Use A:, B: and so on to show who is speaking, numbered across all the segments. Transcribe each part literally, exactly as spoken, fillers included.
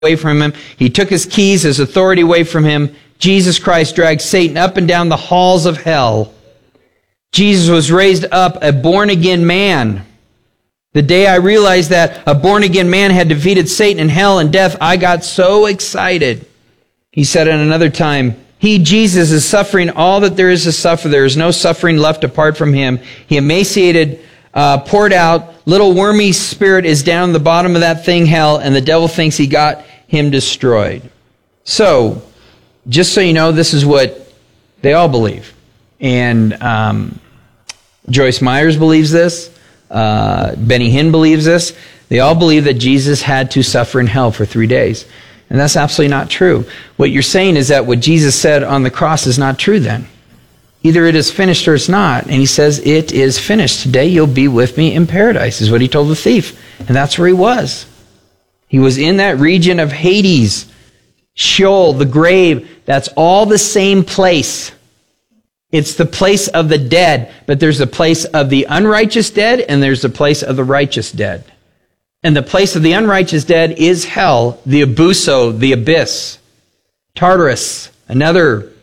A: away from him. He took his keys, his authority away from him. Jesus Christ dragged Satan up and down the halls of hell. Jesus was raised up a born-again man. The day I realized that a born-again man had defeated Satan and hell and death, I got so excited. He said at another time, He, Jesus, is suffering all that there is to suffer. There is no suffering left apart from him. He emaciated, uh, poured out, little wormy spirit is down in the bottom of that thing, hell, and the devil thinks he got him destroyed. So, just so you know, this is what they all believe. And um, Joyce Myers believes this. Uh, Benny Hinn believes this. They all believe that Jesus had to suffer in hell for three days. And that's absolutely not true. What you're saying is that what Jesus said on the cross is not true then. Either it is finished or it's not. And he says, it is finished. Today you'll be with me in paradise, is what he told the thief. And that's where he was. He was in that region of Hades, Sheol, the grave. That's all the same place. It's the place of the dead, but there's a place of the unrighteous dead and there's a place of the righteous dead. And the place of the unrighteous dead is hell, the abuso, the abyss, Tartarus, another,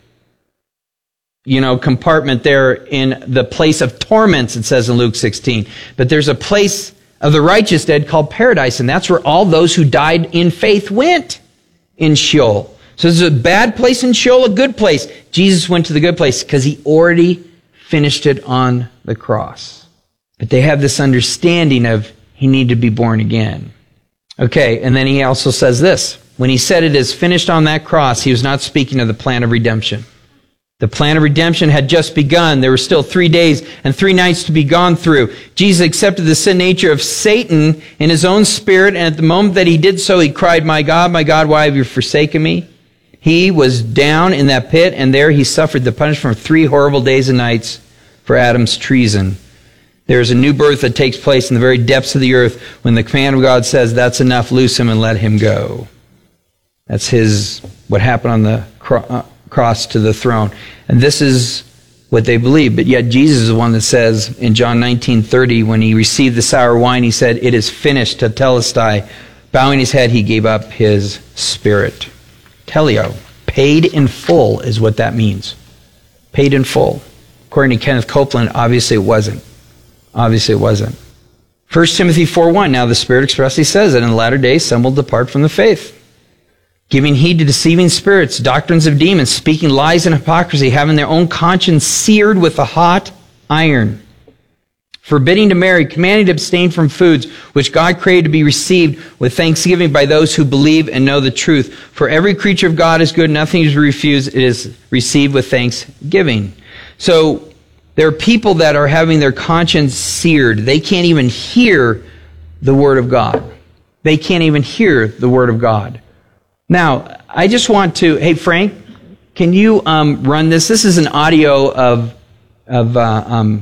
A: you know, compartment there in the place of torments, it says in Luke sixteen. But there's a place of the righteous dead called paradise, and that's where all those who died in faith went, in Sheol. So there's a bad place in Sheol, a good place. Jesus went to the good place because he already finished it on the cross. But they have this understanding of he needed to be born again. Okay, and then he also says this. When he said it is finished on that cross, he was not speaking of the plan of redemption. The plan of redemption had just begun. There were still three days and three nights to be gone through. Jesus accepted the sin nature of Satan in his own spirit, and at the moment that he did so, he cried, "My God, my God, why have you forsaken me?" He was down in that pit, and there he suffered the punishment of three horrible days and nights for Adam's treason. There is a new birth that takes place in the very depths of the earth when the command of God says, "That's enough, loose him and let him go." That's his, what happened on the cro- uh, cross to the throne. And this is what they believe. But yet Jesus is the one that says in John nineteen thirty, when he received the sour wine, he said, "It is finished," tetelestai. Bowing his head, he gave up his spirit. Teleo, paid in full is what that means. Paid in full. According to Kenneth Copeland, obviously it wasn't. Obviously it wasn't. First Timothy four one, now the Spirit expressly says that in the latter days some will depart from the faith, giving heed to deceiving spirits, doctrines of demons, speaking lies and hypocrisy, having their own conscience seared with a hot iron, forbidding to marry, commanding to abstain from foods which God created to be received with thanksgiving by those who believe and know the truth. For every creature of God is good, nothing is refused, it is received with thanksgiving. So there are people that are having their conscience seared. They can't even hear the Word of God. They can't even hear the Word of God. Now, I just want to, hey Frank, can you um, run this? This is an audio of, of uh, um,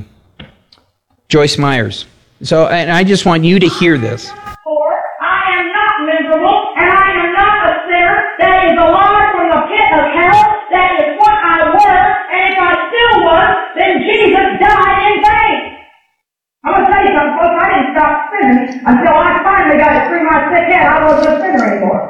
A: Joyce Myers. So, and I just want you to hear this.
B: For I am not miserable, and I am not a sinner that is alive from the pit of hell. That is what I were, and if I still was, then Jesus died in vain. I'm going to tell you something, folks. I didn't stop sinning until I finally got it through my sick head. I wasn't a sinner anymore.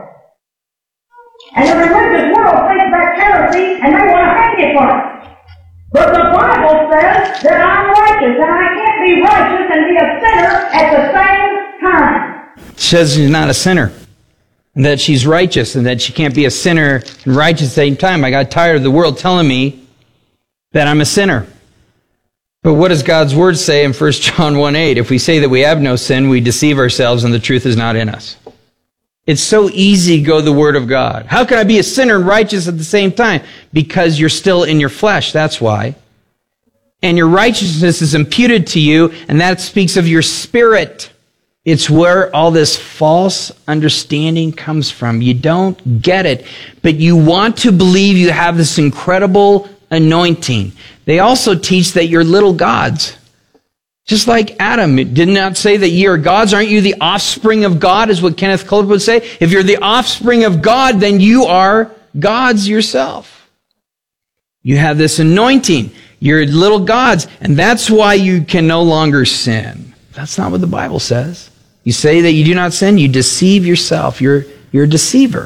B: And the religious world thinks that's heresy, and they want to hang you for it. But the Bible says that I'm righteous, and I can't be righteous and be a sinner at the same time.
A: It says she's not a sinner, and that she's righteous, and that she can't be a sinner and righteous at the same time. I got tired of the world telling me that I'm a sinner. But what does God's Word say in First John one eight? If we say that we have no sin, we deceive ourselves, and the truth is not in us. It's so easy to go the Word of God. How can I be a sinner and righteous at the same time? Because you're still in your flesh, that's why. And your righteousness is imputed to you, and that speaks of your spirit. It's where all this false understanding comes from. You don't get it, but you want to believe you have this incredible anointing. They also teach that you're little gods. Just like Adam, it did not say that ye are gods. Aren't you the offspring of God, is what Kenneth Copeland would say. If you're the offspring of God, then you are gods yourself. You have this anointing. You're little gods, and that's why you can no longer sin. That's not what the Bible says. You say that you do not sin, you deceive yourself. You're You're a deceiver.